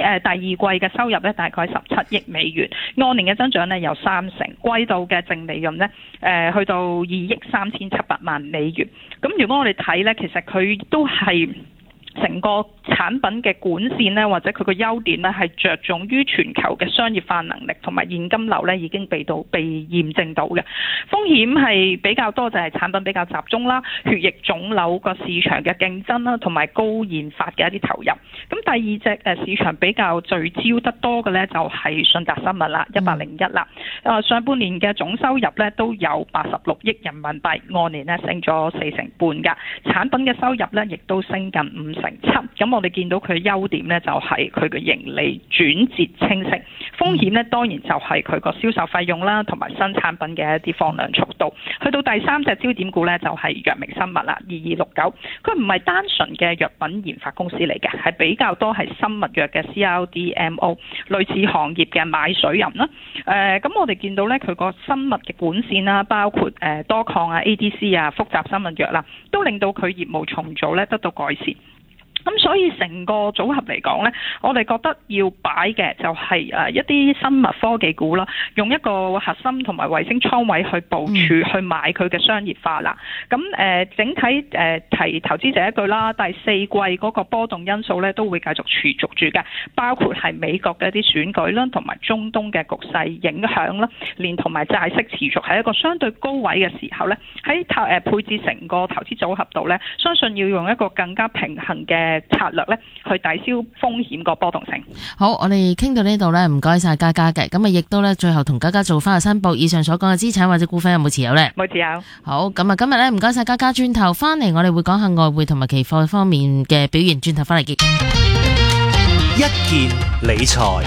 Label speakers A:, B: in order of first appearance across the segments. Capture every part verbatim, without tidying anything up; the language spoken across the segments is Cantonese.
A: 誒第二季嘅收入咧大概十七億美元，按年嘅增長咧有三成，季度嘅淨利潤咧誒去到二億三千七百萬美元。咁如果我哋睇咧，其實佢都係成個產品嘅管線呢，或者佢個優點呢，係着重於全球嘅商業化能力同埋現金流呢，已經被到被驗證到嘅。風險係比較多，就係產品比較集中啦，血液腫瘤個市場嘅競爭啦，同埋高研發嘅一啲投入。咁第二隻誒市場比較聚焦得多嘅呢，就係信達生物啦，一百零一啦。誒上半年嘅總收入呢，都有八十六億人民幣，按年呢升咗四成半㗎。產品嘅收入呢，亦都升近五成七。咁我哋見到佢嘅優點呢，就係佢嘅盈利轉折清晰。風險呢，當然就係佢個銷售費用啦，同埋新產品嘅一啲放量速度。去到第三隻焦點股呢，就係藥明生物啦，二二六九。佢唔係單純嘅藥品研發公司嚟嘅，係比較多係生物藥嘅 C R D M O， 類似行業嘅買水人啦。誒、呃，咁我哋見到呢，佢個生物嘅管線啦，包括誒、呃、多抗啊、A D C 啊、複雜生物藥啦，都令到佢業務重組呢得到改善。咁所以成個組合嚟講呢，我哋覺得要擺嘅就係誒一啲生物科技股啦，用一個核心同埋衛星倉位去部署、嗯、去買佢嘅商業化啦。咁誒、呃、整體誒、呃、提投資者一句啦，第四季嗰個波動因素呢都會繼續持續住嘅，包括係美國嘅一啲選舉啦，同埋中東嘅局勢影響啦，連同埋債息持續喺一個相對高位嘅時候呢，喺投誒配置成個投資組合度呢，相信要用一個更加平衡嘅策略咧，去抵消風險個波動性。
B: 好，我哋傾到呢度咧，唔該晒嘉嘉嘅。咁啊，亦都咧，最後同嘉嘉做翻個申報，以上所講嘅資產或者股份有冇持有咧？
A: 冇持有。
B: 好，咁啊，今日咧唔該晒嘉嘉，轉頭翻嚟我哋會講下外匯同埋期貨方面嘅表現，轉頭翻嚟見。
C: 一件理財。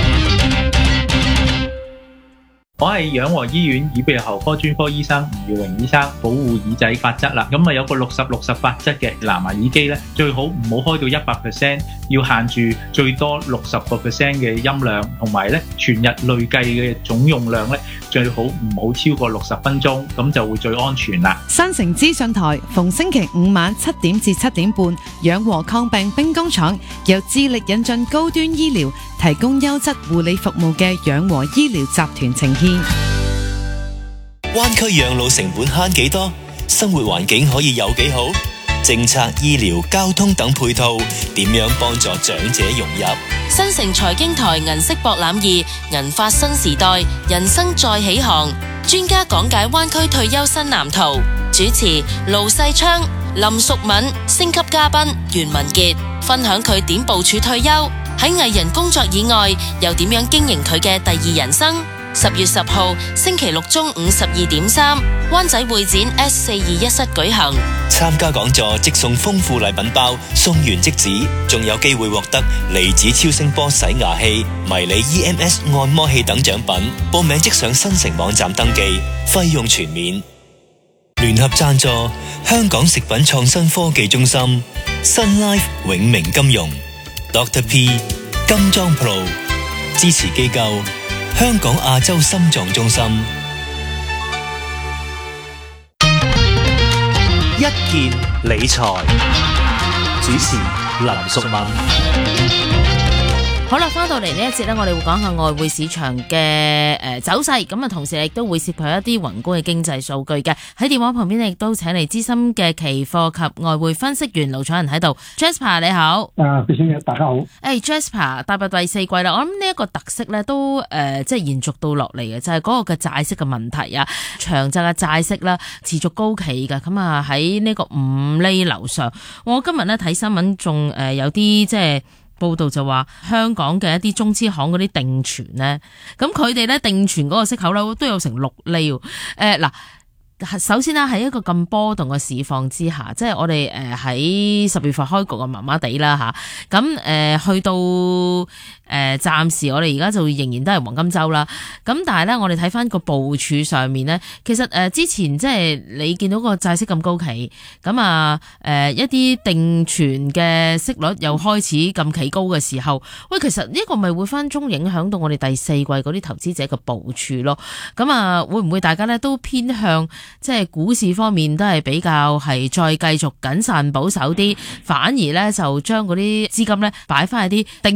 D: 我係養和醫院耳鼻喉科專科醫生吳耀榮醫生。保護耳仔法則啦，咁啊有個六十六十法則嘅藍牙耳機咧，最好唔好開到一百 percent， 要限住最多六十個 percent 嘅音量，同埋咧全日累計嘅總用量咧，最好唔好超過六十分鐘，咁就會最安全啦。
E: 新城資訊台逢星期五晚七點至七點半，養和抗病兵工廠由致力引進高端醫療，提供優質護理服務嘅養和醫療集團呈現。
F: 灣區養老成本慳幾多？生活環境可以有幾好？政策、醫療、交通等配套點樣幫助長者融入？
G: 新城財經台銀色博覽二，銀髮新時代，人生再起航。專家講解灣區退休新藍圖。主持盧世昌、林淑敏，星級嘉賓袁文傑，分享佢點部署退休，喺藝人工作以外又點樣經營佢嘅第二人生。十月十號星期六中午十二點三，灣仔會展 S 四二一室舉行。
F: 參加講座即送豐富禮品包，送完即止，仲有機會獲得離子超聲波洗牙器、迷你 E M S 按摩器等獎品。報名即上新城網站登記，費用全免。聯合贊助香港食品創新科技中心、Sun Life 永明金融、Doctor P 金裝 Pro 支持機構香港亞洲心臟中心。
C: 一件理財，主持林淑敏。
B: 好啦，翻到嚟呢一節呢，我哋會講下外匯市場嘅誒走勢，咁啊同時亦都會涉及一啲宏觀嘅經濟數據嘅。喺電話旁邊呢，亦都請嚟資深嘅期貨及外匯分析員盧楚仁喺度。Jasper 你好，
H: 啊，先生大家好。
B: 誒、hey, Jasper 踏入第四季啦，我諗呢一個特色呢都誒、呃、即係延續到落嚟嘅，就係、是、嗰個嘅債息嘅問題啊，長債嘅債息啦持續高企嘅，咁啊喺呢個五厘樓上。我今日呢睇新聞仲誒有啲即係。報道就話香港嘅一啲中資行嗰啲定存咧，咁佢哋咧定存嗰個息口咧都有成六厘。誒、呃、嗱，首先啦喺一個咁波動嘅市況之下，即係我哋誒喺十月份開局啊麻麻地啦吓，咁誒去到誒暫時我哋而家就仍然都係黃金周啦。咁但係咧我哋睇翻個部署上面咧，其實誒之前即係你見到個債息咁高企，咁啊誒一啲定存嘅息率又開始咁企高嘅時候，喂，其實呢個咪會分鐘影響到我哋第四季嗰啲投資者嘅部署咯。咁啊會唔會大家咧都偏向即係股市方面都係比較係再繼續謹慎保守啲，反而咧就將嗰啲資金咧擺翻喺啲定